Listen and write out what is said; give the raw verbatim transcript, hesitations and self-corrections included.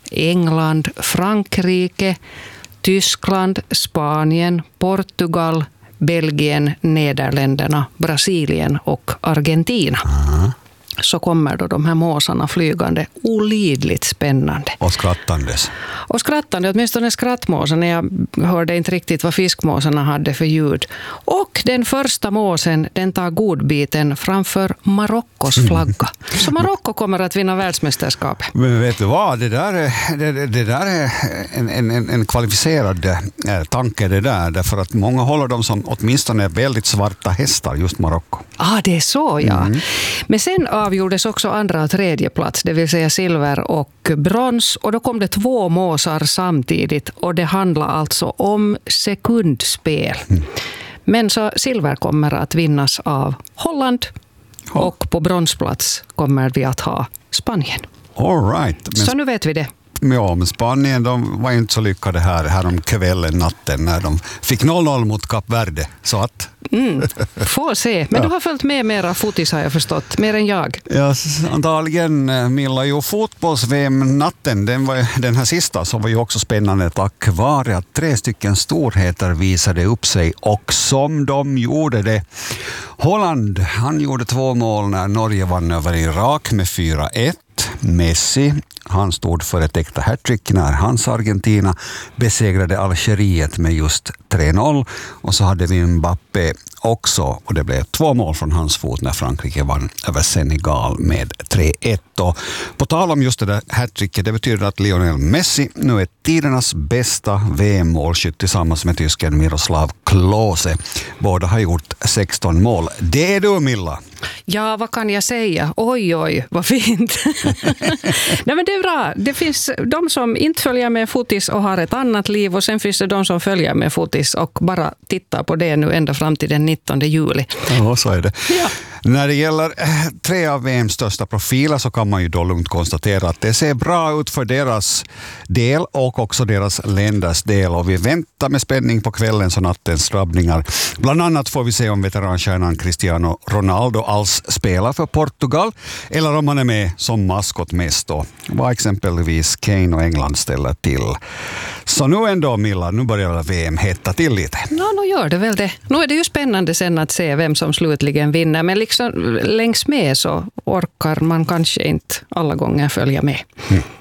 England, Frankrike, Tyskland, Spanien, Portugal, Belgien, Nederländerna, Brasilien och Argentina. Aha. Så kommer då de här måsarna flygande, olidligt spännande. Och skrattandes. Och skrattande, åtminstone skrattmåsen. Jag hörde inte riktigt vad fiskmåsarna hade för ljud. Och den första måsen, den tar godbiten framför Marockos flagga. Så Marocko kommer att vinna världsmästerskapet. Men vet du vad, det där är, det, det där är en, en, en kvalificerad eh, tanke det där. Därför att många håller dem som åtminstone väldigt svarta hästar, just Marocko. Ah, det är så, ja. Mm. Men sen avgjordes också andra och tredje plats, det vill säga silver och brons. Och då kom det två måsar samtidigt och det handlar alltså om sekundspel. Mm. Men så silver kommer att vinnas av Holland ja. Och på bronsplats kommer vi att ha Spanien. All right. Men så nu vet vi det. Ja, men Spanien de var ju inte så lyckade här, här om kvällen, natten, när de fick noll noll mot Kap Verde. Så att... Mm, får se. Men ja. Du har följt med mera fotis, har jag förstått. Mer än jag. Ja, antagligen, Milla. Jo, fotbolls-V M-natten, den, var, den här sista, så var ju också spännande tack vare att tre stycken storheter visade upp sig. Och som de gjorde det. Holland, han gjorde två mål när Norge vann över Irak med fyra ett. Messi, han stod för ett äkta hattrick när hans Argentina besegrade Algeriet med just tre noll. Och så hade vi Mbappé också, och det blev två mål från hans fot när Frankrike vann över Senegal med tre ett. Och på tal om just det där hattricket, det betyder att Lionel Messi nu är tidernas bästa V M-målskytt tillsammans med tysken Miroslav Klose. Båda har gjort sexton mål. Det är du, Milla. Ja, vad kan jag säga? Oj, oj, vad fint. Nej, men det är bra. Det finns de som inte följer med fotis och har ett annat liv, och sen finns det de som följer med fotis och bara tittar på det nu ända fram till den nittonde juli. Ja, så är det. Ja. När det gäller tre av V M:s största profiler så kan man ju då lugnt konstatera att det ser bra ut för deras del och också deras länders del. Och vi väntar med spänning på kvällens och nattens drabbningar. Bland annat får vi se om veteranstjärnan Cristiano Ronaldo alls spelar för Portugal eller om han är med som maskot mest och vad exempelvis Kane och England ställer till. Så nu ändå, Milla, nu börjar V M hetta till lite. Ja, nu gör det väl det. Nu är det ju spännande sen att se vem som slutligen vinner, men liksom längs med så orkar man kanske inte alla gånger följa med. Mm.